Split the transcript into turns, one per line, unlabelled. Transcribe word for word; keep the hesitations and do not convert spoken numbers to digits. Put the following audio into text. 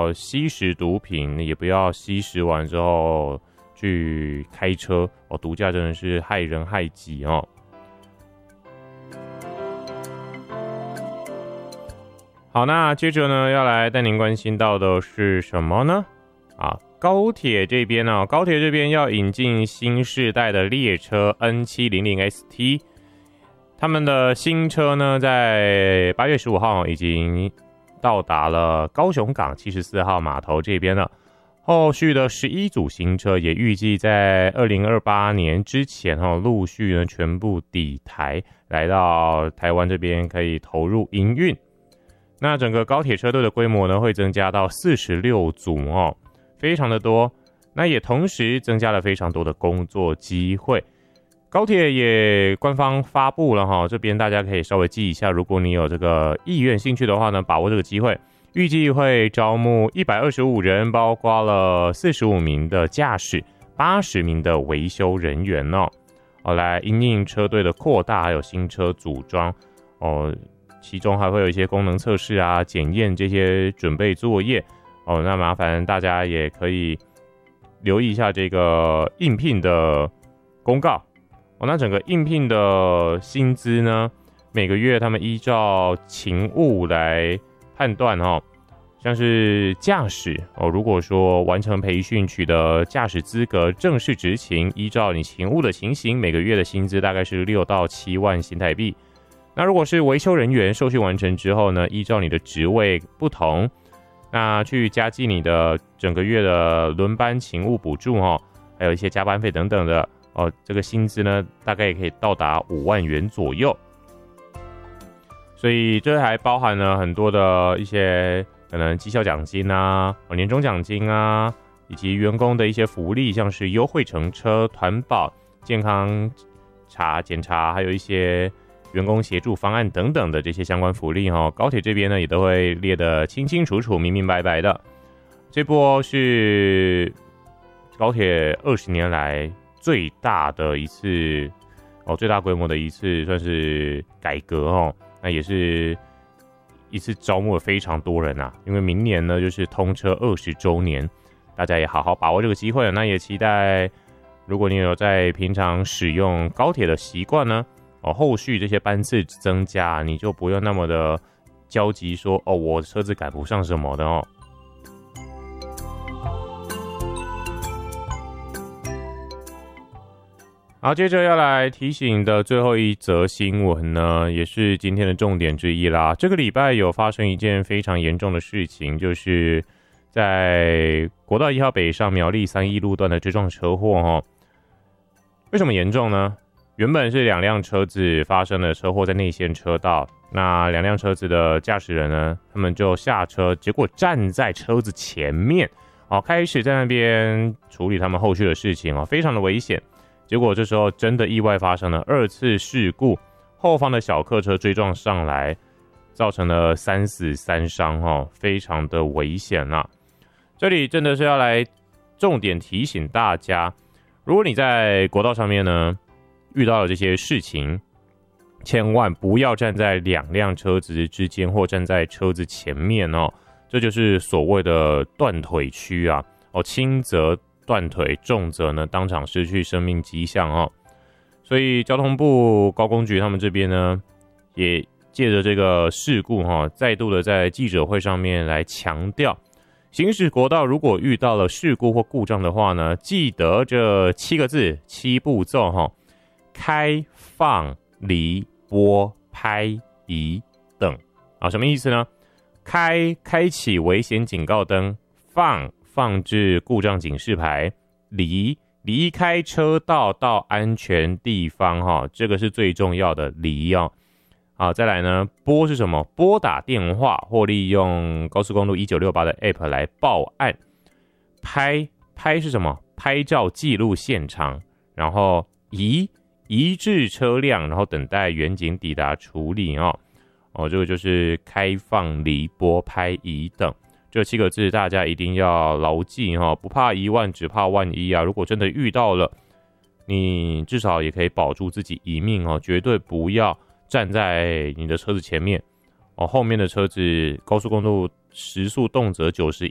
要吸食毒品，也不要吸食完之后去开车哦，毒驾真的是害人害己哦。好，那接着呢，要来带您关心到的是什么呢？啊，高铁这边呢、哦，高铁这边要引进新世代的列车 N 七零零 S T， 他们的新车呢，在八月十五号已经到达了高雄港七十四号码头这边了。后续的十一组新车也预计在二零二八年之前哦，陆续呢全部抵台，来到台湾这边可以投入营运。那整个高铁车队的规模呢，会增加到四十六组哦，非常的多。那也同时增加了非常多的工作机会。高铁也官方发布了哈，这边大家可以稍微记一下，如果你有这个意愿兴趣的话呢，把握这个机会。预计会招募一百二十五人，包括了四十五名的驾驶、八十名的维修人员哦，哦来因应车队的扩大，还有新车组装哦，其中还会有一些功能测试啊、检验这些准备作业哦。那麻烦大家也可以留意一下这个应聘的公告哦。那整个应聘的薪资呢，每个月他们依照勤务来判断哦，像是驾驶哦，如果说完成培训取得驾驶资格，正式执勤，依照你勤务的情形，每个月的薪资大概是六到七万新台币。那如果是维修人员，受训完成之后呢，依照你的职位不同，那去加计你的整个月的轮班勤务补助哦，还有一些加班费等等的哦，这个薪资呢，大概也可以到达五万元左右。所以这还包含了很多的一些可能绩效奖金啊、年终奖金啊，以及员工的一些福利，像是优惠乘车、团保、健康查检查，还有一些员工协助方案等等的这些相关福利哈。高铁这边呢也都会列得清清楚楚、明明白白的。这波是高铁二十年来最大的一次哦，最大规模的一次算是改革哦。那也是一次招募了非常多人啊，因为明年呢就是通车二十周年，大家也好好把握这个机会了。那也期待，如果你有在平常使用高铁的习惯呢，哦，后续这些班次增加，你就不用那么的焦急说哦，我车子赶不上什么的哦。好，接着要来提醒的最后一则新闻呢，也是今天的重点之一啦。这个礼拜有发生一件非常严重的事情，就是在国道一号北上苗栗三义路段的追撞车祸哦。为什么严重呢？原本是两辆车子发生了车祸在内线车道，那两辆车子的驾驶人呢，他们就下车，结果站在车子前面哦，开始在那边处理他们后续的事情哦，非常的危险。结果这时候真的意外发生了二次事故，后方的小客车追撞上来，造成了三死三伤哦，非常的危险啊！这里真的是要来重点提醒大家，如果你在国道上面呢遇到了这些事情，千万不要站在两辆车子之间或站在车子前面哦，这就是所谓的断腿区啊哦，轻则断腿，重则呢当场失去生命迹象哦。所以交通部高工局他们这边呢，也借着这个事故哈、哦，再度的在记者会上面来强调，行驶国道如果遇到了事故或故障的话呢，记得这七个字七步骤哈、哦：开、放、离、拨、拍、移、等啊，什么意思呢？开，开启危险警告灯；放，放置故障警示牌；离，离开车道到安全地方哈，这个是最重要的离哦。好，再来呢，拨是什么？拨打电话或利用高速公路一九六八的 App 来报案。拍，拍是什么？拍照记录现场。然后移，移至车辆，然后等待员警抵达处理哦。哦，这个就是开放、离、拨、拍、移等这七个字，大家一定要牢记哈、哦，不怕一万，只怕万一啊！如果真的遇到了，你至少也可以保住自己一命哦，绝对不要站在你的车子前面哦，后面的车子高速公路时速动辄九十、